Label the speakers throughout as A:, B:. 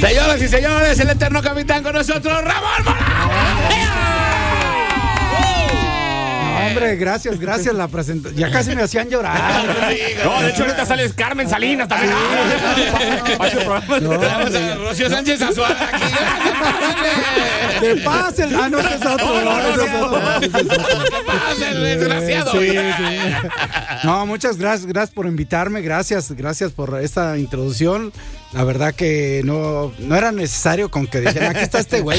A: Señoras y señores, el eterno capitán con nosotros, Ramón Morales.
B: Hombre, gracias, la presentación. Ya casi me hacían llorar.
C: No, de hecho ahorita sale Carmen Salinas también.
A: Rocío Sánchez Azuara aquí.
B: ¡Que pase! Ah, no, ese es otro.
A: ¡Que pase el desgraciado!
B: Sí. No, muchas gracias por invitarme. Gracias por esta introducción. La verdad que no era necesario con que dijeran, aquí está este güey.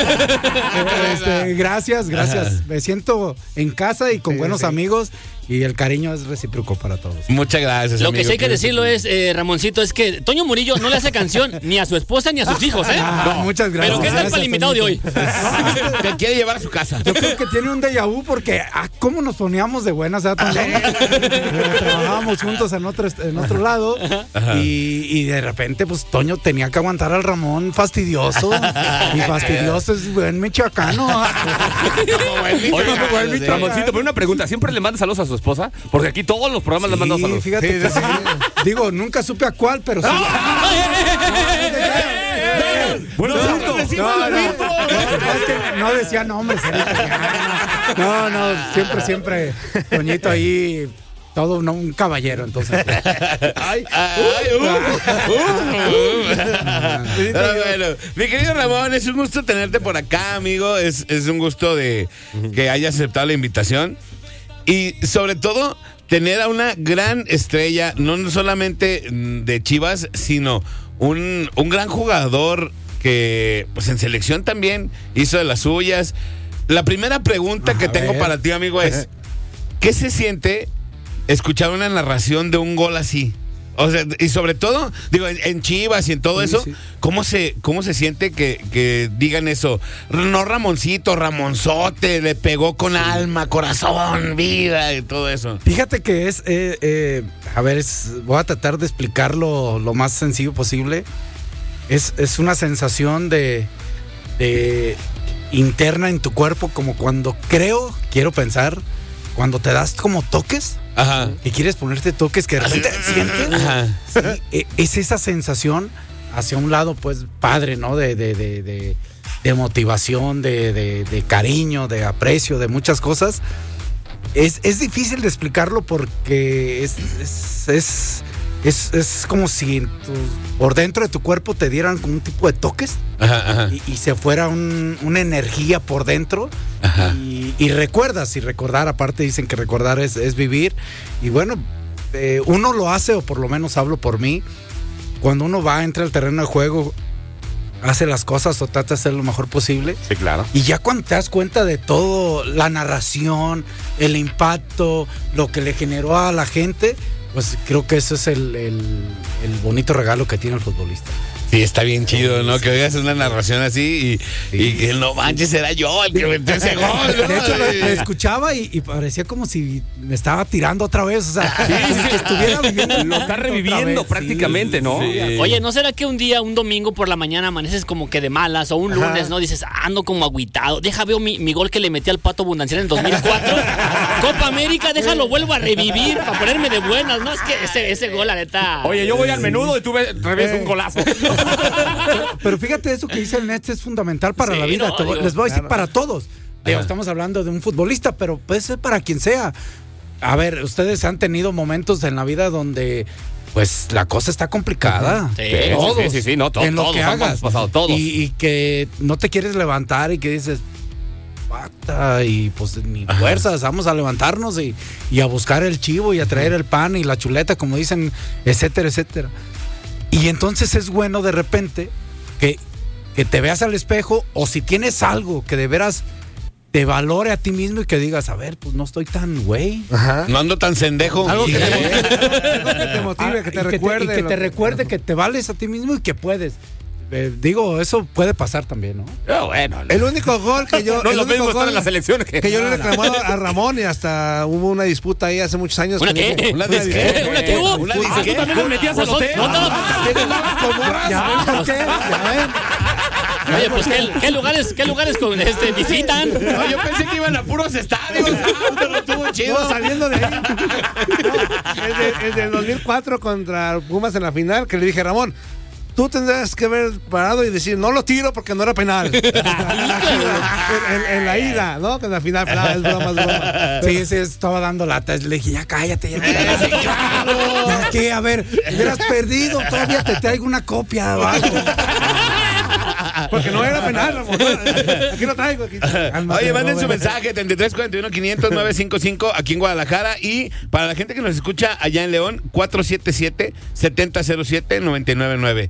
B: Gracias. Me siento en casa y con buenos amigos. Y el cariño es recíproco para todos.
A: Muchas gracias.
D: Lo que sí hay que decirlo es, Ramoncito, es que Toño Murillo no le hace canción ni a su esposa ni a sus hijos, ¿eh?
B: No, muchas gracias.
D: Pero ¿qué tal para el invitado de hoy?
A: Te quiere llevar a su casa.
B: Yo creo que tiene un déjà vu porque cómo nos poníamos de buenas, trabajábamos juntos en otro lado y de repente pues Toño tenía que aguantar al Ramón fastidioso y fastidioso es buen michoacano.
C: Oye, Ramoncito, pero una pregunta, ¿siempre le mandas saludos a su esposa? Porque aquí todos los programas le mandan saludos.
B: Fíjate que sí. Digo, nunca supe a cuál, pero sí.
C: Bueno,
B: no decía nombres. No, siempre Toñito ahí, todo un caballero, entonces.
A: Pero bueno, mi querido Ramón, es un gusto tenerte por acá, amigo. Es un gusto de que hayas aceptado la invitación. Y sobre todo, tener a una gran estrella, no solamente de Chivas, sino un gran jugador que pues en selección también hizo de las suyas. La primera pregunta que tengo para ti, amigo, es ¿qué se siente escuchar una narración de un gol así? O sea, y sobre todo, digo, en Chivas y en todo eso, sí. ¿Cómo se siente que digan eso? No Ramoncito, Ramonzote, le pegó con alma, corazón, vida y todo eso.
B: Fíjate que voy a tratar de explicarlo lo más sencillo posible. Es una sensación de interna en tu cuerpo, como cuando quiero pensar, cuando te das como toques.
A: Ajá.
B: Y quieres ponerte toques que de repente sientes.
A: Ajá.
B: Sí, es esa sensación hacia un lado, pues, padre, ¿no? De motivación, de cariño, de aprecio, de muchas cosas. Es difícil de explicarlo porque es como si por dentro de tu cuerpo te dieran como un tipo de toques.
A: Ajá.
B: Y se fuera una energía por dentro.
A: Ajá.
B: Y recuerdas, y recordar, aparte dicen que recordar es vivir. Y bueno, uno lo hace, o por lo menos hablo por mí, cuando uno entra al terreno de juego, hace las cosas o trata de hacer lo mejor posible.
C: Sí, claro.
B: Y ya cuando te das cuenta de todo, la narración, el impacto, lo que le generó a la gente, pues creo que eso es el bonito regalo que tiene el futbolista.
A: Sí, está bien chido, ¿no? Que oigas una narración así y que no manches, era yo el que metió ese gol, ¿no?
B: De hecho, lo escuchaba y parecía como si me estaba tirando otra vez, o sea, que estuviera viviendo.
C: Lo está reviviendo prácticamente, ¿no?
A: Sí.
D: Oye, ¿no será que un domingo por la mañana amaneces como que de malas, o un lunes, ¿no? Dices, ando como agüitado, veo mi gol que le metí al Pato Bundancial en 2004, Copa América, déjalo, vuelvo a revivir para ponerme de buenas, ¿no? Es que ese gol, la neta.
C: Oye, yo voy al menudo y tú revés un golazo.
B: Pero fíjate, eso que dice el Nets es fundamental para la vida. Les voy a decir para todos. Estamos hablando de un futbolista, pero puede ser para quien sea. A ver, ustedes han tenido momentos en la vida donde pues la cosa está complicada.
D: Sí,
B: todos.
C: Sí, no,
B: en lo que hagas.
C: Hemos pasado todos.
B: Y que no te quieres levantar y que dices, basta, y pues ni fuerzas, vamos a levantarnos y a buscar el chivo y a traer el pan y la chuleta, como dicen, etcétera, etcétera. Y entonces es bueno de repente que te veas al espejo, o si tienes algo que de veras te valore a ti mismo y que digas, a ver, pues no estoy tan güey.
A: No ando tan cendejo.
B: Algo que
A: Sí.
B: te motive, que te recuerde. Que te recuerde que te vales a ti mismo y que puedes. Digo, eso puede pasar también, ¿no?
C: Bueno,
E: El único gol que yo...
C: no es
E: el
C: lo
E: único
C: mismo estar
E: gol
C: en las elecciones
E: que yo le he reclamado a Ramón, y hasta hubo una disputa ahí hace muchos años.
D: ¿Una qué?
A: ¿Una disquera?
D: ¿Una qué hubo?
A: ¿Una
C: ¿Tú
A: disquera?
C: también lo metías al hotel?
B: Ya ven.
D: Oye, pues ¿qué lugares visitan?
A: No, yo pensé que iban a puros estadios. Pero estuvo chido.
E: No, saliendo de ahí. El del 2004 contra Pumas en la final, que le dije, Ramón, tú tendrás que haber parado y decir, no lo tiro porque no era penal. en la ida, ¿no? Que en la final, es broma.
B: Sí, estaba dando lata. Le dije, ya cállate, ya. ¿Ya qué? A ver, hubieras perdido, todavía te traigo una copia abajo.
E: Porque no era penal, Ramón. Aquí lo traigo. Aquí.
A: Oye, manden su mensaje, 3341-500-955 aquí en Guadalajara. Y para la gente que nos escucha allá en León, 477-7007-999.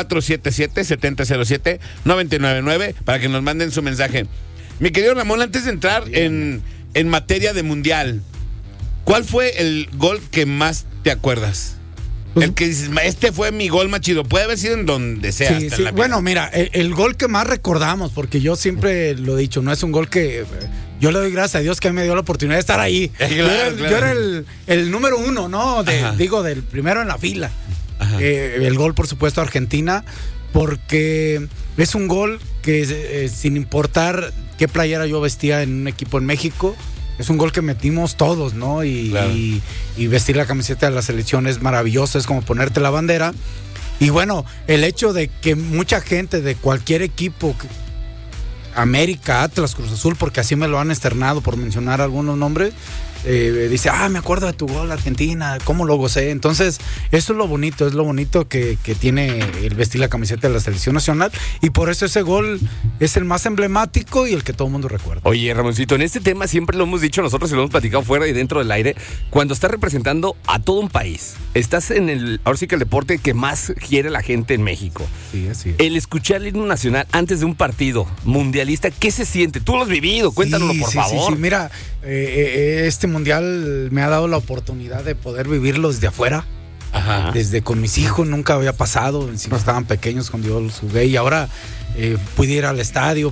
A: 477-7007-999 para que nos manden su mensaje. Mi querido Ramón, antes de entrar en materia de mundial, ¿cuál fue el gol que más te acuerdas? El que dices, este fue mi gol más chido. Puede haber sido en donde sea.
B: Sí, sí. Bueno, mira, el gol que más recordamos, porque yo siempre lo he dicho, no es un gol que... Yo le doy gracias a Dios que me dio la oportunidad de estar ahí.
A: Claro,
B: yo era el número uno, ¿no? Del primero en la fila. El gol, por supuesto, Argentina, porque es un gol que sin importar qué playera yo vestía en un equipo en México, es un gol que metimos todos, ¿no? Y vestir la camiseta de la selección es maravilloso, es como ponerte la bandera. Y bueno, el hecho de que mucha gente de cualquier equipo, América, Atlas, Cruz Azul, porque así me lo han externado por mencionar algunos nombres, dice, me acuerdo de tu gol Argentina, cómo lo gocé. Entonces, eso es lo bonito que tiene el vestir la camiseta de la selección nacional, y por eso ese gol es el más emblemático y el que todo el mundo recuerda.
C: Oye, Ramoncito, en este tema siempre lo hemos dicho nosotros y lo hemos platicado fuera y dentro del aire, cuando estás representando a todo un país, estás en ahora sí que el deporte que más quiere la gente en México.
B: Sí, así es.
C: El escuchar el himno nacional antes de un partido mundialista, ¿qué se siente? Tú lo has vivido, cuéntanoslo por favor.
B: Sí, mira, este mundial me ha dado la oportunidad de poder vivirlo desde afuera. Desde con mis hijos, nunca había pasado. Mis hijos estaban pequeños cuando yo los jugué, y ahora pude ir al estadio,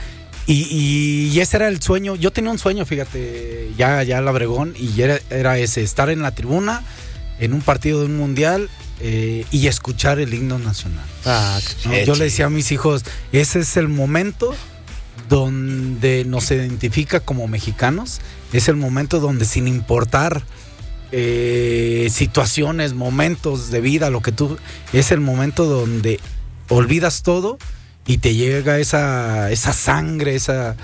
B: y ese era el sueño. Yo tenía un sueño, fíjate, ya el Obregón, y era ese, estar en la tribuna en un partido de un mundial y escuchar el himno nacional. Yo le decía a mis hijos, ese es el momento donde nos identifica como mexicanos, es el momento donde, sin importar situaciones, momentos de vida, es el momento donde olvidas todo y te llega esa sangre,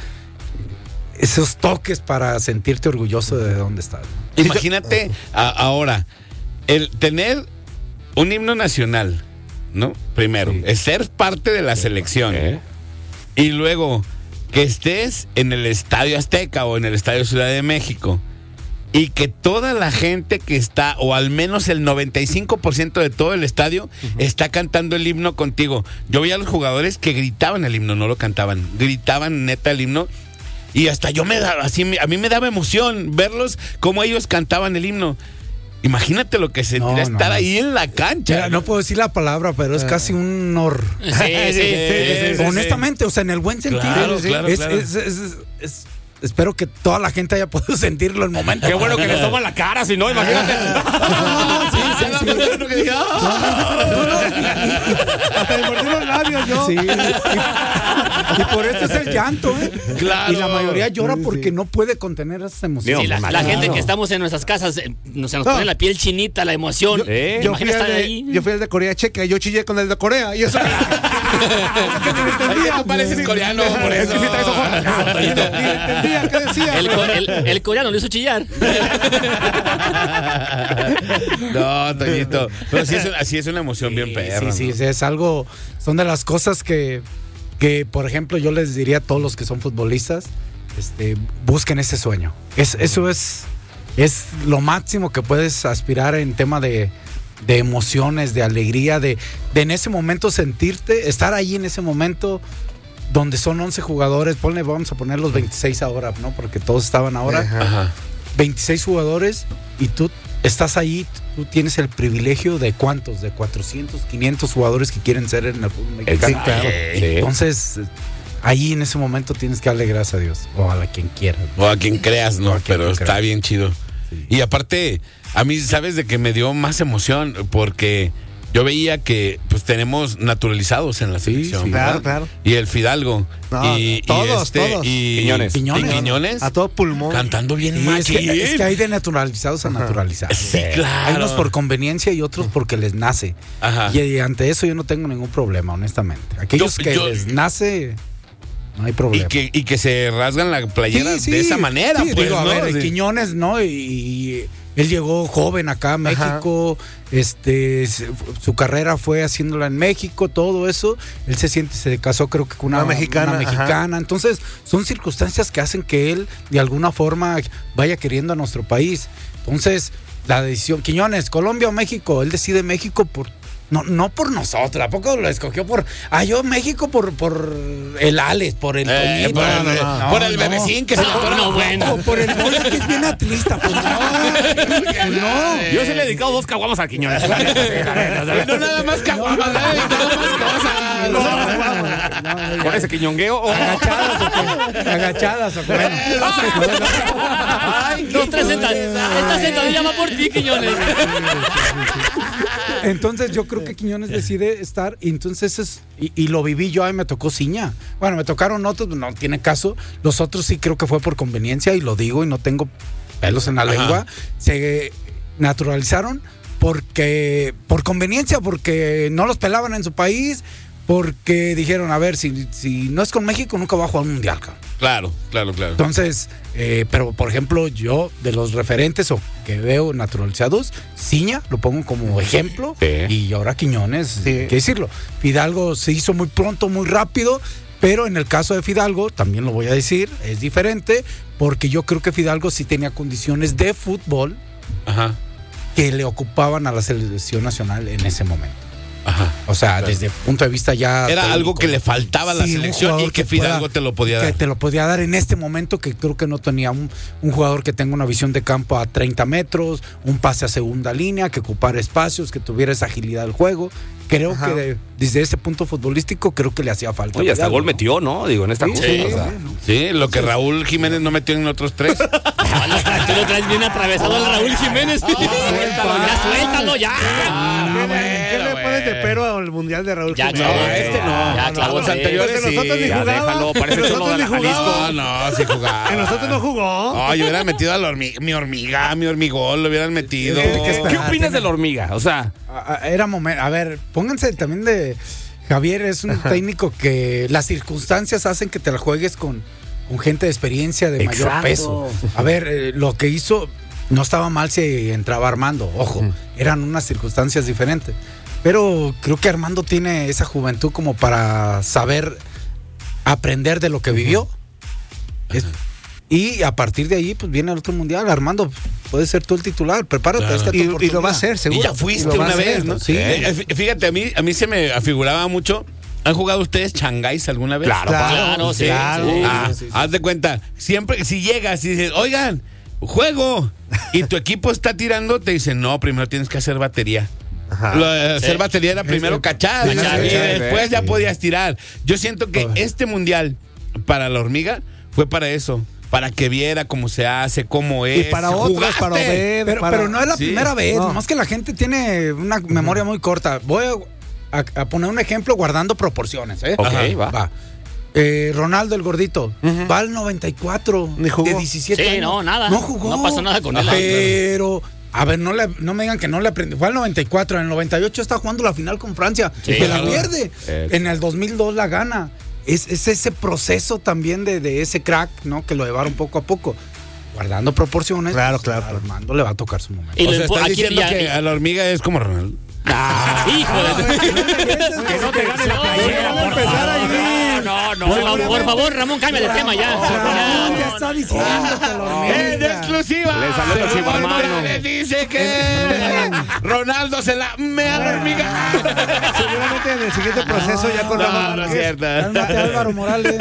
B: esos toques para sentirte orgulloso de dónde estás.
A: Imagínate ahora, el tener un himno nacional, ¿no? Primero, es ser parte de la selección. Y luego, que estés en el Estadio Azteca o en el Estadio Ciudad de México, y que toda la gente que está, o al menos el 95% de todo el estadio, está cantando el himno contigo. Yo veía a los jugadores que gritaban el himno, no lo cantaban, gritaban neta el himno, y hasta a mí me daba emoción verlos como ellos cantaban el himno. Imagínate lo que sentiría estar ahí en la cancha.
B: Mira, no puedo decir la palabra, pero es casi un honor.
D: Sí.
B: Honestamente, o sea, en el buen sentido.
A: Claro.
B: Espero que toda la gente haya podido sentirlo el momento.
C: Qué bueno que les toman la cara, si no, imagínate.
E: Hasta me mordí los labios yo.
B: Sí. Y por eso es el llanto,
A: Claro.
B: Y la mayoría llora porque no puede contener esas emociones.
D: Sí, la gente que estamos en nuestras casas, se nos pone la piel chinita, la emoción.
E: Yo fui al de Corea Checa y yo chillé con el de Corea. Y eso
A: Tú pareces coreano, por eso.
E: Entendía qué decía.
D: El coreano lo hizo chillar.
A: No, Toñito. Pero sí es una emoción bien perra.
B: Sí, es algo. Son de las cosas que, por ejemplo, yo les diría a todos los que son futbolistas, busquen ese sueño. Eso es lo máximo que puedes aspirar en tema de emociones, de alegría, de en ese momento sentirte, estar ahí en ese momento donde son 11 jugadores, vamos a poner los 26 ahora, ¿no? Porque todos estaban ahora.
A: Ajá.
B: 26 jugadores y tú estás ahí, tú tienes el privilegio de ¿cuántos? De 400, 500 jugadores que quieren ser en el fútbol mexicano.
C: Sí, claro.
B: Entonces, ahí en ese momento tienes que darle gracias a Dios, o a quien quieras.
A: O a quien creas, ¿no? Pero está bien chido. Sí. Y aparte, a mí, ¿sabes de que me dio más emoción? Porque yo veía que pues tenemos naturalizados en la selección.
B: sí,
A: ¿verdad?
E: claro.
A: Y el Fidalgo.
E: No, todos.
A: Y
C: Quiñones.
A: Quiñones.
E: A todo pulmón.
A: Cantando bien
B: Sí,
A: machín.
B: es que hay de naturalizados a naturalizados.
A: Sí, claro.
B: Hay unos por conveniencia y otros porque les nace.
A: Ajá.
B: Y ante eso yo no tengo ningún problema, honestamente. Aquellos que les nace, no hay problema.
A: Y que se rasgan la playera
B: Sí, sí.
A: de esa manera,
B: Sí,
A: pues,
B: digo,
A: ¿no?
B: a ver,
A: Sí.
B: Quiñones, ¿no? Y él llegó joven acá a México, su carrera fue haciéndola en México, todo eso. Él se casó creo que con una
E: mexicana,
B: mexicana. Entonces, son circunstancias que hacen que él de alguna forma vaya queriendo a nuestro país. Entonces, la decisión, Quiñones, Colombia o México, él decide México no por nosotros, ¿a poco lo escogió yo México por el Alex, por el Toñito?
A: por el bebecín que se le atora la boca.
B: O por el Bola que es bien atlista, pues no.
C: Yo sí le he dedicado 2 caguamas a Quiñones.
A: No nada más caguamas, le he dedicado más cosas.
C: Con ese quiñongueo.
B: Agachadas,
D: Ay, 2, 3 esta sentadilla va por ti, Quiñones.
B: Entonces yo creo que Quiñones decide estar, y entonces y lo viví yo, me tocó Ciña. Bueno, me tocaron otros, no tiene caso. Los otros sí creo que fue por conveniencia, y lo digo y no tengo pelos en la lengua. Se naturalizaron por conveniencia, porque no los pelaban en su país, porque dijeron, a ver, si no es con México, nunca va a jugar un mundial, cabrón.
A: Claro.
B: Entonces, pero por ejemplo, yo de los referentes o que veo naturalizados, Ciña lo pongo como ejemplo, y ahora Quiñones, hay que decirlo. Fidalgo se hizo muy pronto, muy rápido, pero en el caso de Fidalgo, también lo voy a decir, es diferente, porque yo creo que Fidalgo sí tenía condiciones de fútbol que le ocupaban a la selección nacional en ese momento. O sea, desde el punto de vista ya
A: era
B: técnico,
A: algo que le faltaba a la selección y que Fidalgo te lo podía dar.
B: Que te lo podía dar en este momento, que creo que no tenía un jugador que tenga una visión de campo a 30 metros, un pase a segunda línea, que ocupara espacios, que tuviera esa agilidad del juego. Creo que desde ese punto futbolístico, creo que le hacía falta.
C: Oye, hasta gol metió, ¿no? Digo, en esta cosa.
A: Sí, lo que Raúl Jiménez no metió en otros 3.
D: Tú lo traes bien atravesado al Raúl Jiménez. Suéltalo ya.
E: ¿Qué le pones de pero al mundial de Raúl
D: Ya,
E: Jiménez?
D: Ya, clavó
A: los anteriores
E: Pues nosotros ni
A: sí.
C: Ya
E: jugaba.
C: déjalo, parece
E: En
C: chulo
E: nosotros
C: de
E: ni
C: Jalisco.
E: jugaba.
A: No, sí jugaba.
E: En nosotros no jugó.
A: No, yo hubiera metido a mi hormigón, lo hubieran metido.
C: ¿Qué opinas de la hormiga? O sea,
B: Era momento. A ver, pónganse también de. Javier es un técnico que las circunstancias hacen que te la juegues con gente de experiencia de mayor
C: Exacto.
B: peso. A ver, lo que hizo no estaba mal si entraba Armando, ojo, eran unas circunstancias diferentes. Pero creo que Armando tiene esa juventud como para saber aprender de lo que vivió. Y a partir de ahí, pues viene el otro mundial. Armando, puede ser tú el titular, prepárate.
A: Claro.
B: Esta es tu
E: Y lo
B: oportunidad.
E: va a hacer, seguro.
A: Y ya fuiste
E: Y lo va a
A: una
E: hacer,
A: vez, ¿no?
B: Sí.
A: Fíjate, a mí se me afiguraba mucho. ¿Han jugado ustedes changáis alguna vez?
D: Claro, sí.
A: Haz de cuenta, siempre si llegas y dices, oigan, juego, y tu equipo está tirando, te dicen, no, primero tienes que hacer batería. Hacer batería era primero cachar, y después ya podías tirar. Yo siento que este mundial para la hormiga fue para eso. Para que viera cómo se hace, cómo es.
E: Y para otros,
A: ¡Jugaste!
E: para ver.
B: Pero no es la
A: Sí.
B: primera vez,
E: No.
B: nomás que la gente tiene una memoria muy corta. Voy a poner un ejemplo guardando proporciones, ¿eh?
C: ok,
A: Ajá.
C: va.
B: Ronaldo el gordito va al 94
E: Ni jugó.
B: de 17
D: Sí,
B: años.
D: no, nada.
B: No jugó.
D: No pasó nada con él.
B: Pero a ver, no me digan que no le aprendió. Fue al 94, en el 98 está jugando la final con Francia,
D: Sí,
B: que la
D: claro.
B: pierde. En el 2002 la gana. Es ese proceso también de ese crack, ¿no? Que lo llevaron poco a poco. Guardando proporciones.
E: Claro,
B: pues,
E: claro.
B: a Armando le va a tocar su momento.
D: Y
A: O
D: lo
A: sea,
D: impo-
A: estás
D: aquí
A: diciendo
D: ya-
A: que a la hormiga es como Ronaldo.
D: Hijo de...
C: Que no te gane la playera,
E: Vamos a empezar ahí.
D: Por favor, Ramón, cambia de tema ya.
B: Ya está diciendo que la hormiga.
A: ¡En exclusiva!
C: Le salió el chivamano.
A: Le dice que Ronaldo se la mea la hormiga.
E: Seguramente en el siguiente proceso ya con Ramón.
A: No es cierto.
B: Cálmate, Álvaro Morales.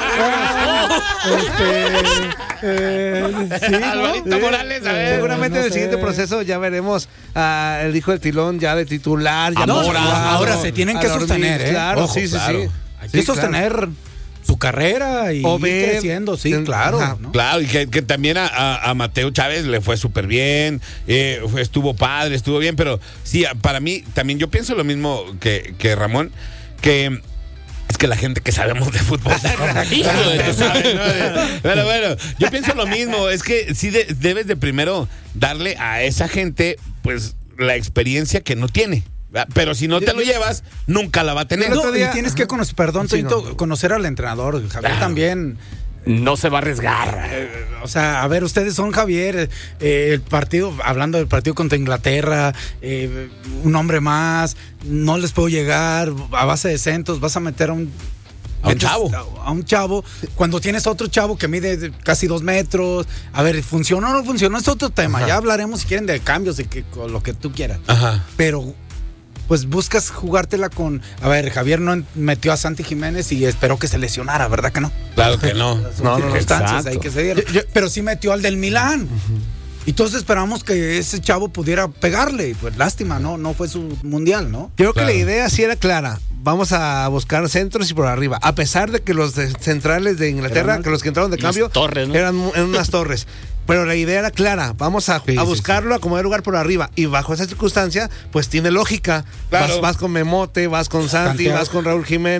B: Sí, ¿no?
A: Alvarito Morales, a ver.
E: Seguramente
B: no
E: en el
B: sé.
E: siguiente proceso ya veremos el hijo del Tilón ya de titular. Ya
B: No,
E: jugado.
B: ahora se tienen que
E: A la
B: sostener,
E: hormiga,
B: ¿eh?
E: Claro,
B: Ojo,
E: sí.
B: Hay
E: Sí,
B: que
E: claro.
B: sostener. su carrera y
E: O
B: ir
E: ver-
B: creciendo, sí, claro.
E: Ajá.
B: ¿no?
A: Claro, y que también a Mateo Chávez le fue súper bien, estuvo padre, estuvo bien, pero sí, para mí también yo pienso lo mismo que Ramón, que es que la gente que sabemos de fútbol.
D: Hijo de tu
A: sabe, ¿no? Pero bueno, yo pienso lo mismo, es que sí debes de primero darle a esa gente, pues, la experiencia que no tiene. ¿Verdad? Pero si no te lo llevas, nunca la va a tener.
E: El otro
B: No,
E: día-
B: y tienes que conocer, perdón,
E: Sí,
B: Toñito,
E: no.
B: conocer al entrenador. Javier también.
C: No se va a arriesgar.
B: O sea, a ver, ustedes son Javier, el partido, hablando del partido contra Inglaterra, un hombre más, no les puedo llegar a base de centros, vas a meter a un
A: chavo.
B: A un chavo, cuando tienes otro chavo que mide casi 2 metros, a ver, ¿funcionó o no funcionó? Es otro tema, ya hablaremos si quieren de cambios, de con lo que tú quieras.
A: Ajá.
B: Pero pues buscas jugártela con, a ver, Javier no metió a Santi Jiménez y esperó que se lesionara, ¿verdad que no?
A: Claro que no.
B: Son circunstancias
C: exacto.
B: ahí que se dieron. Pero sí metió al del Milán. Y todos esperamos que ese chavo pudiera pegarle. Pues lástima, no fue su mundial, ¿no?
E: Yo creo
A: Claro.
E: que la idea sí era clara. Vamos a buscar centros y por arriba. A pesar de que los centrales de Inglaterra,
B: Eran
E: que los que entraron de
D: unas
E: cambio,
D: torres, ¿no?
E: eran unas torres. Pero la idea era clara. Vamos a
B: Sí,
E: buscarlo, a acomodar lugar por arriba. Y bajo esa circunstancia, pues tiene lógica.
A: Claro.
E: Vas con Memote, vas con Santi,
B: Santiago.
E: vas con Raúl Jiménez.